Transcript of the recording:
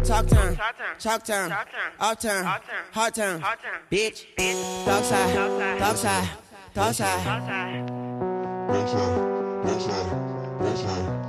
Talk turn, chalk turn, off turn, hard turn, bitch. Dog side, dog side, dog side.